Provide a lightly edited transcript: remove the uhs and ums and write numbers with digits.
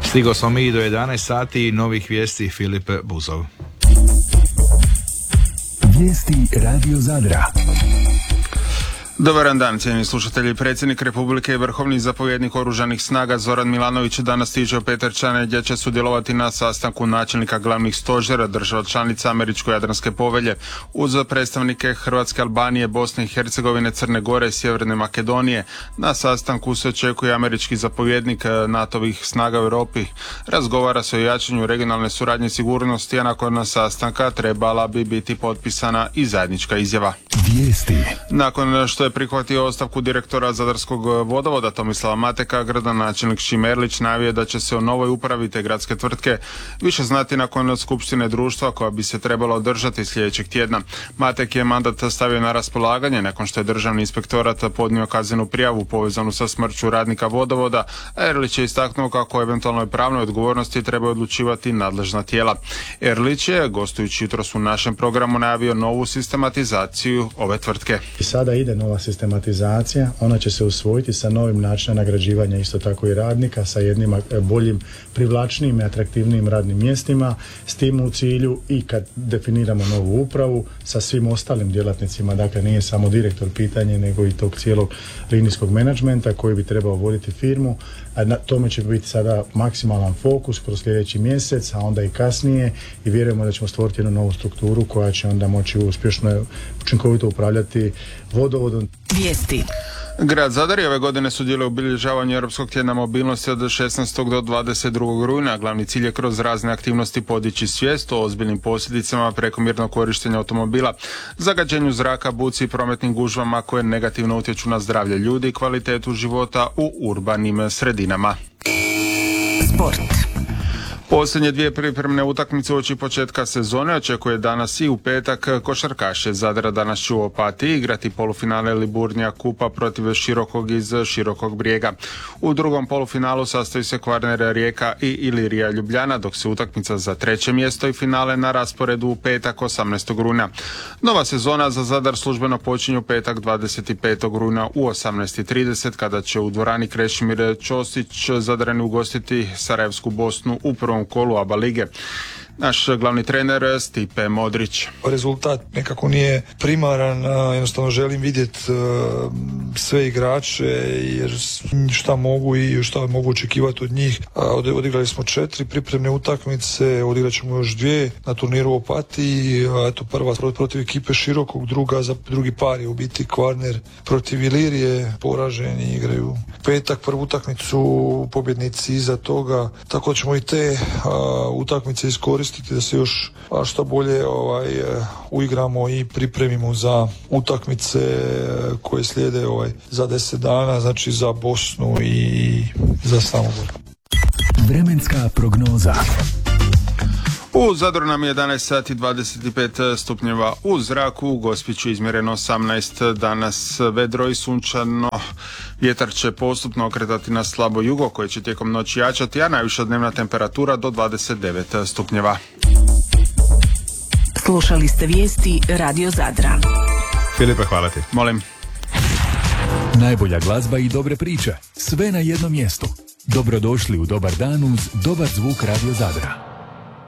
Stigo smo mi do 11 sati i novih vijesti Filip Buzov. Vijesti Radio Zadra. Dobar dan, cijenjeni slušatelji. Predsjednik Republike i vrhovni zapovjednik oružanih snaga Zoran Milanović danas stiže u Petrčane gdje će sudjelovati na sastanku načelnika glavnih stožera država članica Američko-Jadranske povelje uz predstavnike Hrvatske, Albanije, Bosne i Hercegovine, Crne Gore i Sjeverne Makedonije. Na sastanku se očekuje američki zapovjednik NATO-ovih snaga u Europi. Razgovara se o jačanju regionalne suradnje i sigurnosti, a nakon sastanka trebala bi biti potpisana i zajednička izjava. Vijesti. Nakon što je prihvatio ostavku direktora Zadarskog vodovoda Tomislava Mateka, gradonačelnik Šime Erlić najavio da će se o novoj upravi te gradske tvrtke više znati nakon skupštine društva koja bi se trebala održati sljedećeg tjedna. Matek je mandat stavio na raspolaganje nakon što je državni inspektorat podnio kaznenu prijavu povezanu sa smrću radnika vodovoda, a Erlić je istaknuo kako o eventualnoj pravnoj odgovornosti treba odlučivati nadležna tijela. Erlić je, gostujući jutros u našem programu, najavio novu sistematizaciju ove tvrtke. I sada ide nova sistematizacija, ona će se usvojiti sa novim načinom nagrađivanja isto tako i radnika, sa jednim boljim, privlačnijim i atraktivnijim radnim mjestima, s tim u cilju i kad definiramo novu upravu sa svim ostalim djelatnicima, dakle nije samo direktor pitanje nego i tog cijelog linijskog menadžmenta koji bi trebao voditi firmu, a na tome će biti sada maksimalan fokus kroz sljedeći mjesec, a onda i kasnije, i vjerujemo da ćemo stvoriti jednu novu strukturu koja će onda moći uspješno, učinkovito upravljati vodovodom. Vijesti. Grad Zadar je ove godine sudjeluje u obilježavanju Europskog tjedna mobilnosti od 16. do 22. rujna. Glavni cilj je kroz razne aktivnosti podići svijest o ozbiljnim posljedicama prekomjernog korištenja automobila, zagađenju zraka, buci i prometnim gužvama koje negativno utječu na zdravlje ljudi i kvalitetu života u urbanim sredinama. Sport. Posljednje dvije pripremne utakmice uoči početka sezone očekuje danas i u petak. Košarkaše Zadra danas će u Opatiji igrati polufinale Liburnija kupa protiv Širokog iz Širokog Brijega. U drugom polufinalu sastoji se Kvarner Rijeka i Ilirija Ljubljana, dok se utakmica za treće mjesto i finale na rasporedu u petak 18. rujna. Nova sezona za Zadar službeno počinje u petak 25. rujna u 18:30 kada će u dvorani Krešimir Ćosić Zadrani ugostiti Sarajevsku Bosnu u prvom kolu ABA lige. Naš glavni trener Stipe Modrić. Rezultat nekako nije primaran, jednostavno želim vidjeti sve igrače jer šta mogu i šta mogu očekivati od njih. Odigrali smo 4 pripremne utakmice, odigrat ćemo još 2 na turniru u Opatiji. Eto, prva protiv ekipe Širokog, drugi par je u biti Kvarner protiv Ilirije, poraženi igraju petak prvu utakmicu, pobjednici iza toga, tako ćemo i te utakmice iskoristiti da se još što bolje uigramo i pripremimo za utakmice koje slijede za 10 dana, znači za Bosnu i za Samobor. Vremenska prognoza. U Zadru nam je 11 sati 25 stupnjeva u zraku, u Gospiću izmjereno 18, danas vedro i sunčano, vjetar će postupno okretati na slabo jugo koje će tijekom noći jačati, a najviša dnevna temperatura do 29 stupnjeva. Slušali ste vijesti Radio Zadra. Filipe, hvala ti. Molim. Najbolja glazba i dobre priče, sve na jednom mjestu. Dobrodošli u Dobar dan uz dobar zvuk Radio Zadra.